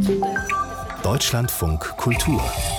Deutschlandfunk Kultur.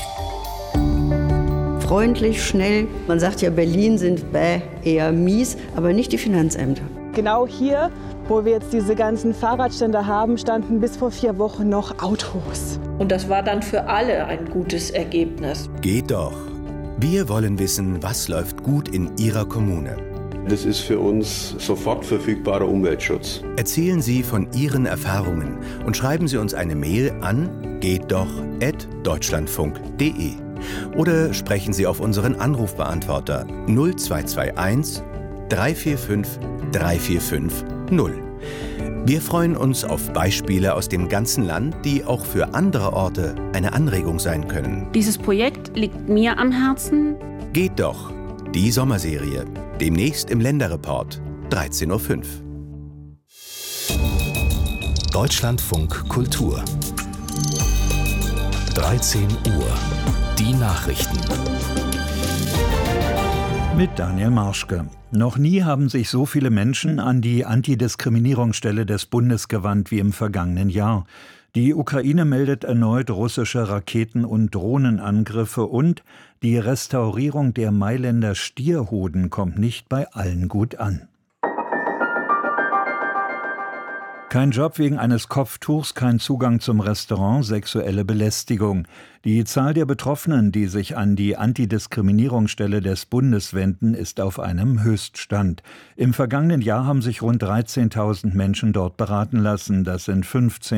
Freundlich, schnell. Man sagt ja, Berlin sind eher mies, aber nicht die Finanzämter. Genau hier, wo wir jetzt diese ganzen Fahrradständer haben, standen bis vor 4 Wochen noch Autos. Und das war dann für alle ein gutes Ergebnis. Geht doch. Wir wollen wissen, was läuft gut in Ihrer Kommune. Das ist für uns sofort verfügbarer Umweltschutz. Erzählen Sie von Ihren Erfahrungen und schreiben Sie uns eine Mail an gehtdoch@deutschlandfunk.de oder sprechen Sie auf unseren Anrufbeantworter 0221 345 3450. Wir freuen uns auf Beispiele aus dem ganzen Land, die auch für andere Orte eine Anregung sein können. Dieses Projekt liegt mir am Herzen. Geht doch, die Sommerserie. Demnächst im Länderreport, 13:05 Uhr. Deutschlandfunk Kultur. 13 Uhr. Die Nachrichten. Mit Daniel Marschke. Noch nie haben sich so viele Menschen an die Antidiskriminierungsstelle des Bundes gewandt wie im vergangenen Jahr. Die Ukraine meldet erneut russische Raketen- und Drohnenangriffe und die Restaurierung der Mailänder Stierhoden kommt nicht bei allen gut an. Kein Job wegen eines Kopftuchs, kein Zugang zum Restaurant, sexuelle Belästigung. Die Zahl der Betroffenen, die sich an die Antidiskriminierungsstelle des Bundes wenden, ist auf einem Höchststand. Im vergangenen Jahr haben sich rund 13.000 Menschen dort beraten lassen. Das sind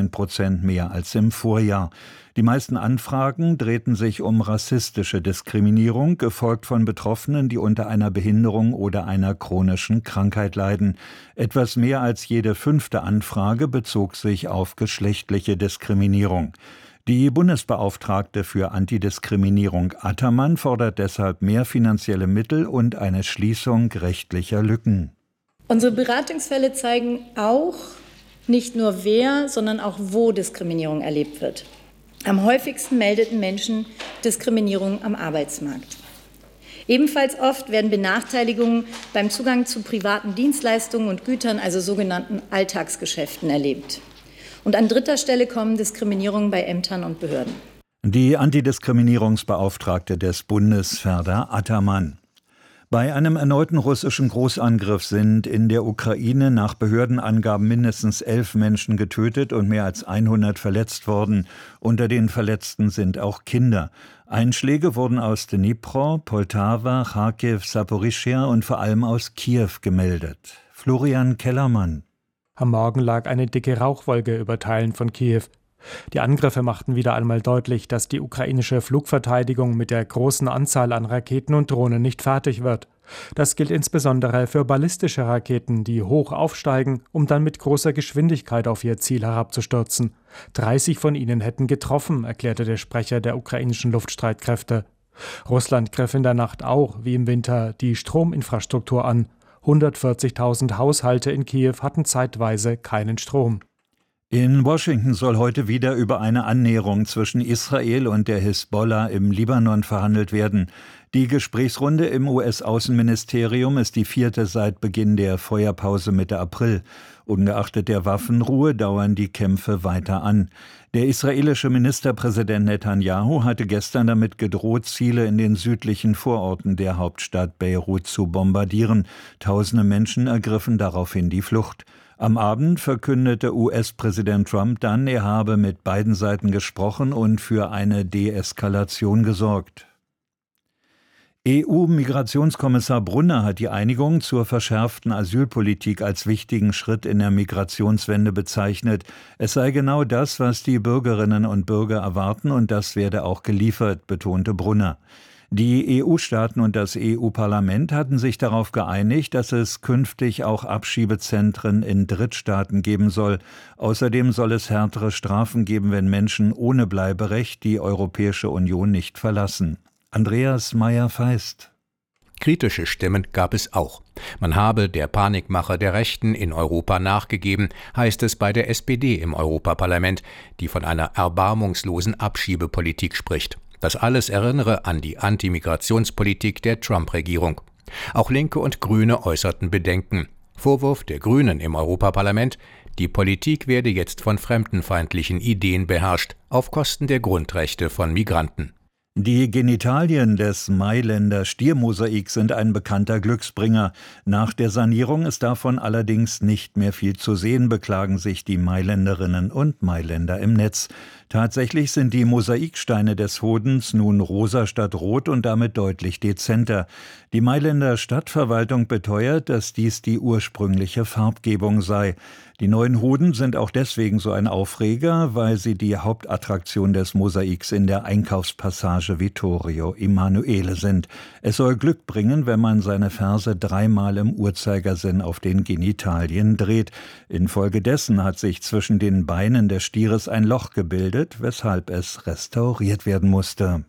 15% mehr als im Vorjahr. Die meisten Anfragen drehten sich um rassistische Diskriminierung, gefolgt von Betroffenen, die unter einer Behinderung oder einer chronischen Krankheit leiden. Etwas mehr als jede 5. Anfrage bezog sich auf geschlechtliche Diskriminierung. Die Bundesbeauftragte für Antidiskriminierung Attermann fordert deshalb mehr finanzielle Mittel und eine Schließung rechtlicher Lücken. Unsere Beratungsfälle zeigen auch nicht nur wer, sondern auch wo Diskriminierung erlebt wird. Am häufigsten meldeten Menschen Diskriminierung am Arbeitsmarkt. Ebenfalls oft werden Benachteiligungen beim Zugang zu privaten Dienstleistungen und Gütern, also sogenannten Alltagsgeschäften, erlebt. Und an 3. Stelle kommen Diskriminierungen bei Ämtern und Behörden. Die Antidiskriminierungsbeauftragte des Bundes, Ferda Attermann. Bei einem erneuten russischen Großangriff sind in der Ukraine nach Behördenangaben mindestens 11 Menschen getötet und mehr als 100 verletzt worden. Unter den Verletzten sind auch Kinder. Einschläge wurden aus Dnipro, Poltawa, Charkiw, Saporischschja und vor allem aus Kiew gemeldet. Florian Kellermann. Am Morgen lag eine dicke Rauchwolke über Teilen von Kiew. Die Angriffe machten wieder einmal deutlich, dass die ukrainische Flugverteidigung mit der großen Anzahl an Raketen und Drohnen nicht fertig wird. Das gilt insbesondere für ballistische Raketen, die hoch aufsteigen, um dann mit großer Geschwindigkeit auf ihr Ziel herabzustürzen. 30 von ihnen hätten getroffen, erklärte der Sprecher der ukrainischen Luftstreitkräfte. Russland griff in der Nacht auch, wie im Winter, die Strominfrastruktur an. 140.000 Haushalte in Kiew hatten zeitweise keinen Strom. In Washington soll heute wieder über eine Annäherung zwischen Israel und der Hisbollah im Libanon verhandelt werden. Die Gesprächsrunde im US-Außenministerium ist die 4. seit Beginn der Feuerpause Mitte April. Ungeachtet der Waffenruhe dauern die Kämpfe weiter an. Der israelische Ministerpräsident Netanyahu hatte gestern damit gedroht, Ziele in den südlichen Vororten der Hauptstadt Beirut zu bombardieren. Tausende Menschen ergriffen daraufhin die Flucht. Am Abend verkündete US-Präsident Trump dann, er habe mit beiden Seiten gesprochen und für eine Deeskalation gesorgt. EU-Migrationskommissar Brunner hat die Einigung zur verschärften Asylpolitik als wichtigen Schritt in der Migrationswende bezeichnet. Es sei genau das, was die Bürgerinnen und Bürger erwarten, und das werde auch geliefert, betonte Brunner. Die EU-Staaten und das EU-Parlament hatten sich darauf geeinigt, dass es künftig auch Abschiebezentren in Drittstaaten geben soll. Außerdem soll es härtere Strafen geben, wenn Menschen ohne Bleiberecht die Europäische Union nicht verlassen. Andreas Meyer-Feist. Kritische Stimmen gab es auch. Man habe der Panikmache der Rechten in Europa nachgegeben, heißt es bei der SPD im Europaparlament, die von einer erbarmungslosen Abschiebepolitik spricht. Das alles erinnere an die Antimigrationspolitik der Trump-Regierung. Auch Linke und Grüne äußerten Bedenken. Vorwurf der Grünen im Europaparlament: Die Politik werde jetzt von fremdenfeindlichen Ideen beherrscht, auf Kosten der Grundrechte von Migranten. Die Genitalien des Mailänder Stiermosaiks sind ein bekannter Glücksbringer. Nach der Sanierung ist davon allerdings nicht mehr viel zu sehen, beklagen sich die Mailänderinnen und Mailänder im Netz. Tatsächlich sind die Mosaiksteine des Hodens nun rosa statt rot und damit deutlich dezenter. Die Mailänder Stadtverwaltung beteuert, dass dies die ursprüngliche Farbgebung sei. Die neuen Hoden sind auch deswegen so ein Aufreger, weil sie die Hauptattraktion des Mosaiks in der Einkaufspassage Vittorio Emanuele sind. Es soll Glück bringen, wenn man seine Ferse 3-mal im Uhrzeigersinn auf den Genitalien dreht. Infolgedessen hat sich zwischen den Beinen des Stieres ein Loch gebildet, weshalb es restauriert werden musste.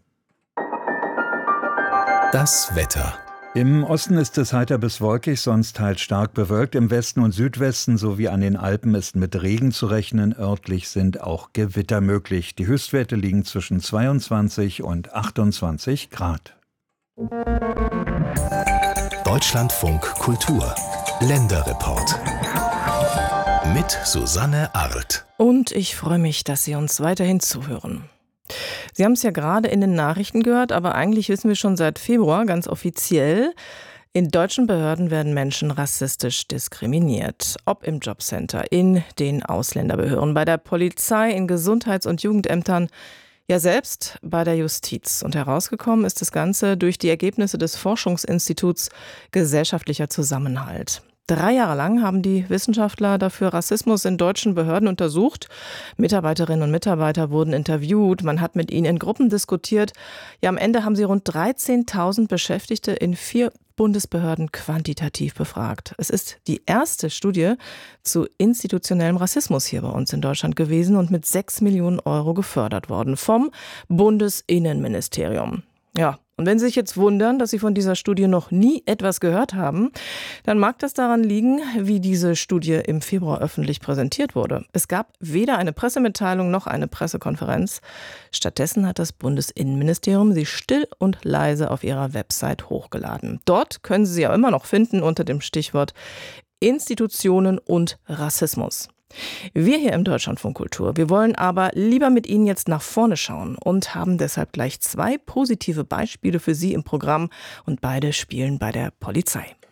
Das Wetter. Im Osten ist es heiter bis wolkig, sonst teils stark bewölkt. Im Westen und Südwesten sowie an den Alpen ist mit Regen zu rechnen. Örtlich sind auch Gewitter möglich. Die Höchstwerte liegen zwischen 22 und 28 Grad. Deutschlandfunk Kultur. Länderreport. Mit Susanne Arlt. Und ich freue mich, dass Sie uns weiterhin zuhören. Sie haben es ja gerade in den Nachrichten gehört, aber eigentlich wissen wir schon seit Februar ganz offiziell, in deutschen Behörden werden Menschen rassistisch diskriminiert. Ob im Jobcenter, in den Ausländerbehörden, bei der Polizei, in Gesundheits- und Jugendämtern, ja selbst bei der Justiz. Und herausgekommen ist das Ganze durch die Ergebnisse des Forschungsinstituts Gesellschaftlicher Zusammenhalt. 3 Jahre lang haben die Wissenschaftler dafür Rassismus in deutschen Behörden untersucht. Mitarbeiterinnen und Mitarbeiter wurden interviewt. Man hat mit ihnen in Gruppen diskutiert. Ja, am Ende haben sie rund 13.000 Beschäftigte in 4 Bundesbehörden quantitativ befragt. Es ist die erste Studie zu institutionellem Rassismus hier bei uns in Deutschland gewesen und mit 6 Millionen Euro gefördert worden vom Bundesinnenministerium. Ja. Und wenn Sie sich jetzt wundern, dass Sie von dieser Studie noch nie etwas gehört haben, dann mag das daran liegen, wie diese Studie im Februar öffentlich präsentiert wurde. Es gab weder eine Pressemitteilung noch eine Pressekonferenz. Stattdessen hat das Bundesinnenministerium sie still und leise auf ihrer Website hochgeladen. Dort können Sie sie ja immer noch finden unter dem Stichwort Institutionen und Rassismus. Wir hier im Deutschlandfunk Kultur, wir wollen aber lieber mit Ihnen jetzt nach vorne schauen und haben deshalb gleich 2 positive Beispiele für Sie im Programm und beide spielen bei der Polizei.